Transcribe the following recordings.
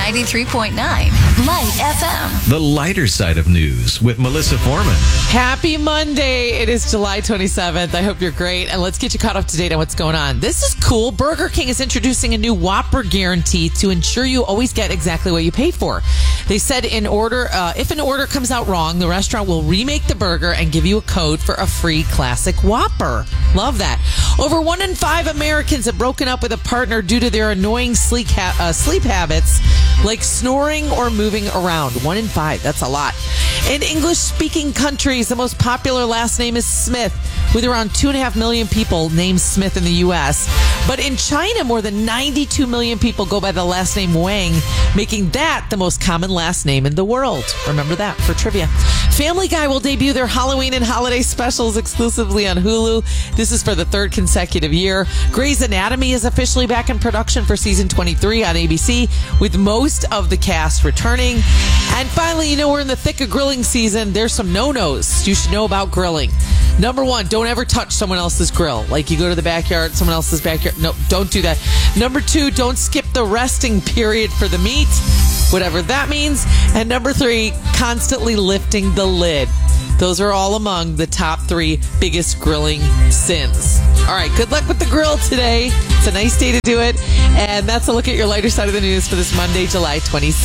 93.9 Light FM. The lighter side of news with Melissa Foreman. Happy Monday. It is July 27th. I hope you're great. And let's get you caught up to date on what's going on. This is cool. Burger King is introducing a new Whopper guarantee to ensure you always get exactly what you pay for. They said if an order comes out wrong, the restaurant will remake the burger and give you a code for a free classic Whopper. Love that. Over 1 in 5 Americans have broken up with a partner due to their annoying sleep habits, like snoring or moving around. 1 in 5. That's a lot. In English-speaking countries, the most popular last name is Smith, with around 2.5 million people named Smith in the U.S. But in China, more than 92 million people go by the last name Wang, making that the most common last name in the world. Remember that for trivia. Family Guy will debut their Halloween and holiday specials exclusively on Hulu. This is for the 3rd consecutive year. Grey's Anatomy is officially back in production for season 23 on ABC, with most of the cast returning. And finally, we're in the thick of grilling season. There's some no-nos you should know about grilling. Number 1, don't ever touch someone else's grill. Like you go to the backyard, someone else's backyard. No, don't do that. Number 2, don't skip the resting period for the meat, whatever that means. And number 3, constantly lifting the lid. Those are all among the top 3 biggest grilling sins. All right, good luck with the grill today. It's a nice day to do it. And that's a look at your lighter side of the news for this Monday, July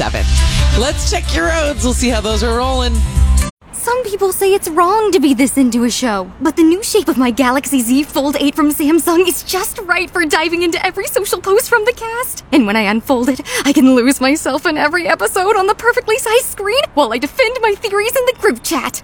27th. Let's check your roads. We'll see how those are rolling. Some people say it's wrong to be this into a show, but the new shape of my Galaxy Z Fold 8 from Samsung is just right for diving into every social post from the cast. And when I unfold it, I can lose myself in every episode on the perfectly sized screen while I defend my theories in the group chat.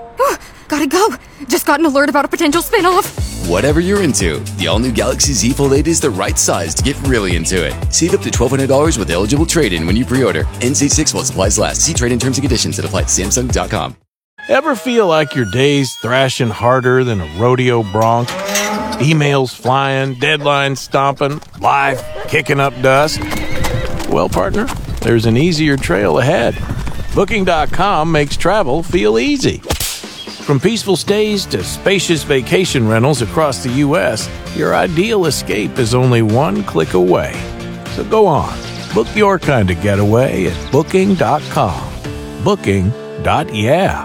Gotta go. Just got an alert about a potential spin-off. Whatever you're into, the all-new Galaxy Z Fold 8 is the right size to get really into it. Save up to $1,200 with eligible trade-in when you pre-order. NC6 while supplies last. See trade-in terms and conditions at apply at Samsung.com. Ever feel like your day's thrashing harder than a rodeo bronc? Emails flying, deadlines stomping, life kicking up dust? Well, partner, there's an easier trail ahead. Booking.com makes travel feel easy. From peaceful stays to spacious vacation rentals across the U.S., your ideal escape is only one click away. So go on, book your kind of getaway at Booking.com. Booking.yeah.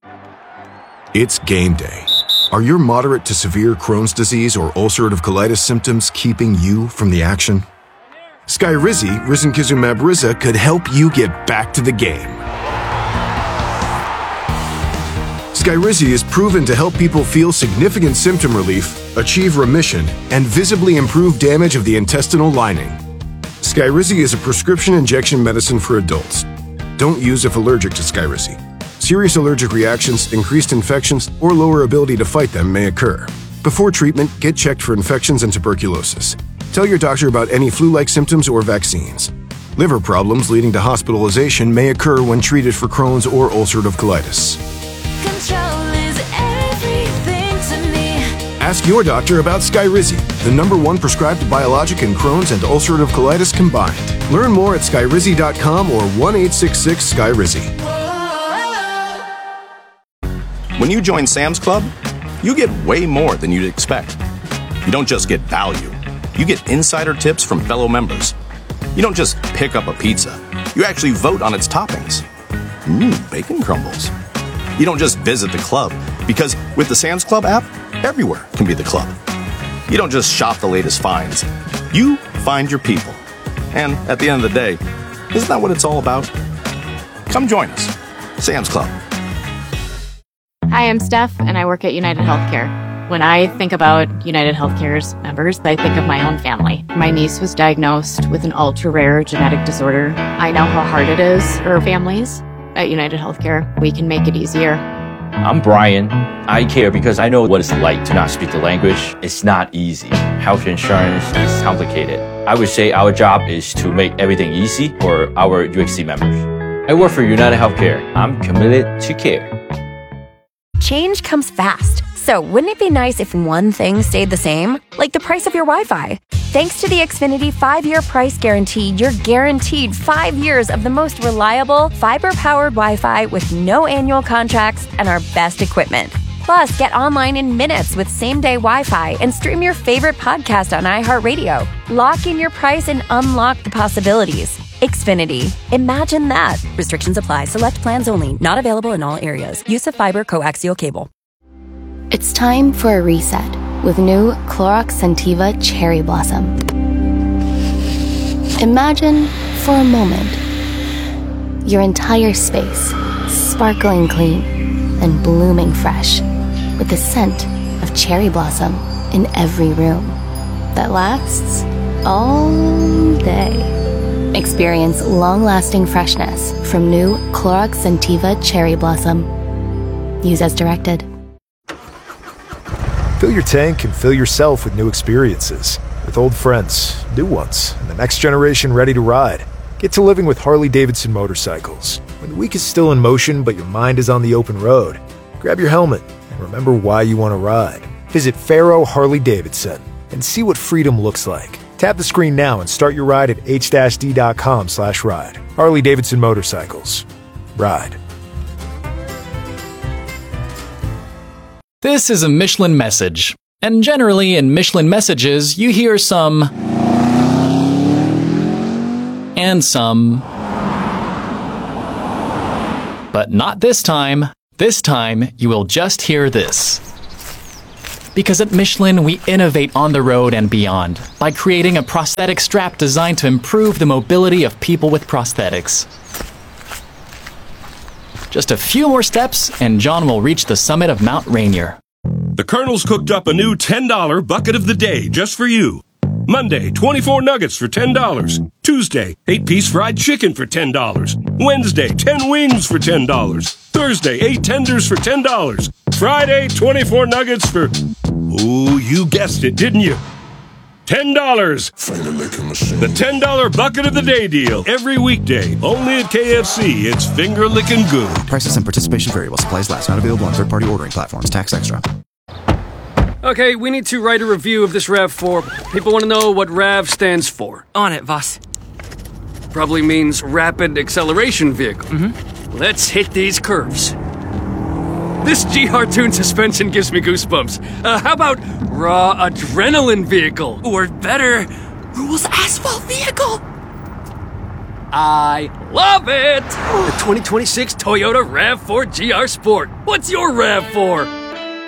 It's game day. Are your moderate to severe Crohn's disease or ulcerative colitis symptoms keeping you from the action? Skyrizi, risankizumab Riza, could help you get back to the game. Skyrizi is proven to help people feel significant symptom relief, achieve remission, and visibly improve damage of the intestinal lining. Skyrizi is a prescription injection medicine for adults. Don't use if allergic to Skyrizi. Serious allergic reactions, increased infections, or lower ability to fight them may occur. Before treatment, get checked for infections and tuberculosis. Tell your doctor about any flu-like symptoms or vaccines. Liver problems leading to hospitalization may occur when treated for Crohn's or ulcerative colitis. Control is everything to me. Ask your doctor about Skyrizi, the #1 prescribed biologic in Crohn's and ulcerative colitis combined. Learn more at skyrizi.com or 1-866-SKYRIZI. When you join Sam's Club, you get way more than you'd expect. You don't just get value. You get insider tips from fellow members. You don't just pick up a pizza. You actually vote on its toppings. Bacon crumbles. You don't just visit the club, because with the Sam's Club app, everywhere can be the club. You don't just shop the latest finds. You find your people. And at the end of the day, isn't that what it's all about? Come join us. Sam's Club. Hi, I'm Steph, and I work at United Healthcare. When I think about United Healthcare's members, I think of my own family. My niece was diagnosed with an ultra-rare genetic disorder. I know how hard it is for families. At United Healthcare, we can make it easier. I'm Brian. I care because I know what it's like to not speak the language. It's not easy. Health insurance is complicated. I would say our job is to make everything easy for our UHC members. I work for United Healthcare. I'm committed to care. Change comes fast. So wouldn't it be nice if one thing stayed the same? Like the price of your Wi-Fi. Thanks to the Xfinity 5-year price guarantee, you're guaranteed 5 years of the most reliable, fiber-powered Wi-Fi with no annual contracts and our best equipment. Plus, get online in minutes with same-day Wi-Fi and stream your favorite podcast on iHeartRadio. Lock in your price and unlock the possibilities. Xfinity. Imagine that. Restrictions apply. Select plans only. Not available in all areas. Use of fiber coaxial cable. It's time for a reset with new Clorox Scentiva Cherry Blossom. Imagine, for a moment, your entire space sparkling clean and blooming fresh with the scent of cherry blossom in every room that lasts all day. Experience long-lasting freshness from new Clorox Scentiva Cherry Blossom. Use as directed. Fill your tank and fill yourself with new experiences. With old friends, new ones, and the next generation ready to ride. Get to living with Harley-Davidson motorcycles. When the week is still in motion but your mind is on the open road, grab your helmet and remember why you want to ride. Visit Faro Harley-Davidson and see what freedom looks like. Tap the screen now and start your ride at h-d.com/ride. Harley-Davidson Motorcycles. Ride. This is a Michelin message. And generally in Michelin messages, you hear some and some. But not this time. This time, you will just hear this. Because at Michelin, we innovate on the road and beyond by creating a prosthetic strap designed to improve the mobility of people with prosthetics. Just a few more steps, and John will reach the summit of Mount Rainier. The Colonel's cooked up a new $10 bucket of the day just for you. Monday, 24 nuggets for $10. Tuesday, 8-piece fried chicken for $10. Wednesday, 10 wings for $10. Thursday, 8 tenders for $10. Friday, 24 nuggets for... Ooh, you guessed it, didn't you? $10. The $10 bucket of the day deal. Every weekday. Only at KFC. It's finger-licking good. Prices and participation variable. Supplies last. Not available on third-party ordering platforms. Tax extra. Okay, we need to write a review of this RAV4. People want to know what RAV stands for. On it, boss. Probably means Rapid Acceleration Vehicle. Let's hit these curves. This GR Tune suspension gives me goosebumps. How about Raw Adrenaline Vehicle? Or better, Rules Asphalt Vehicle? I love it! The 2026 Toyota RAV4 GR Sport. What's your RAV4?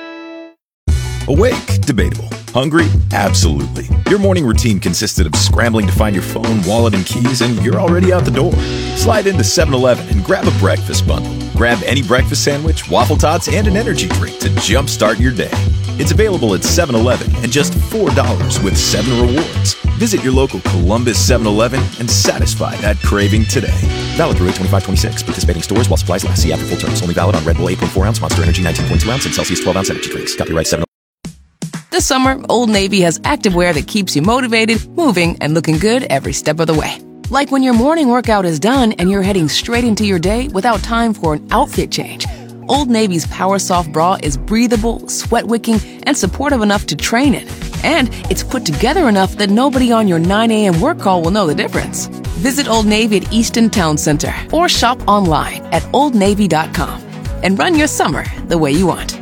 Awake? Debatable. Hungry? Absolutely. Your morning routine consisted of scrambling to find your phone, wallet, and keys, and you're already out the door. Slide into 7-Eleven and grab a breakfast bundle. Grab any breakfast sandwich, waffle tots, and an energy drink to jumpstart your day. It's available at 7-Eleven and just $4 with 7 rewards. Visit your local Columbus 7-Eleven and satisfy that craving today. Valid through 8/25/26. Participating stores while supplies last. See after full terms. Only valid on Red Bull 8.4-ounce, Monster Energy 19.2-ounce, and Celsius 12-ounce energy drinks. Copyright 7. This summer, Old Navy has activewear that keeps you motivated, moving, and looking good every step of the way. Like when your morning workout is done and you're heading straight into your day without time for an outfit change. Old Navy's Power Soft Bra is breathable, sweat-wicking, and supportive enough to train in. And it's put together enough that nobody on your 9 a.m. work call will know the difference. Visit Old Navy at Easton Town Center or shop online at oldnavy.com and run your summer the way you want.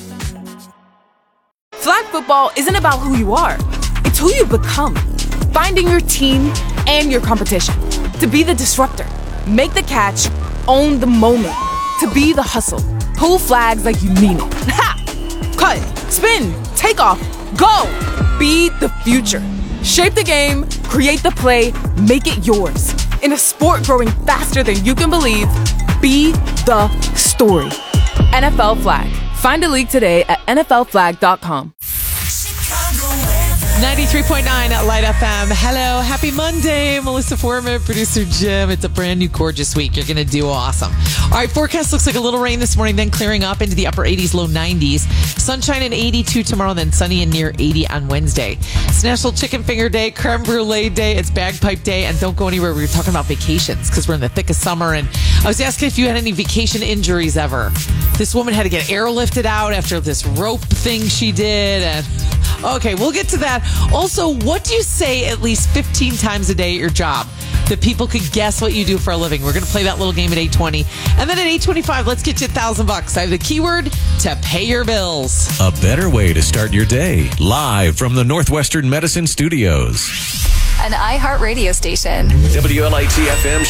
Flag football isn't about who you are. It's who you become. Finding your team and your competition. To be the disruptor. Make the catch. Own the moment. To be the hustle. Pull flags like you mean it. Ha! Cut. Spin. Take off. Go! Be the future. Shape the game. Create the play. Make it yours. In a sport growing faster than you can believe, be the story. NFL Flag. Find a league today at NFLflag.com. 93.9 at Light FM. Hello. Happy Monday. Melissa Foreman, producer Jim. It's a brand new gorgeous week. You're going to do awesome. All right. Forecast looks like a little rain this morning, then clearing up into the upper 80s, low 90s. Sunshine and 82 tomorrow, then sunny and near 80 on Wednesday. It's National Chicken Finger Day, Creme Brulee Day. It's Bagpipe Day. And don't go anywhere. We were talking about vacations because we're in the thick of summer. And I was asking if you had any vacation injuries ever. This woman had to get airlifted out after this rope thing she did. And okay, we'll get to that. Also, what do you say at least 15 times a day at your job that people could guess what you do for a living? We're going to play that little game at 8:20. And then at 8:25, let's get you $1,000. I have the keyword to pay your bills. A better way to start your day. Live from the Northwestern Medicine Studios. an iHeartRadio station. WLIT FM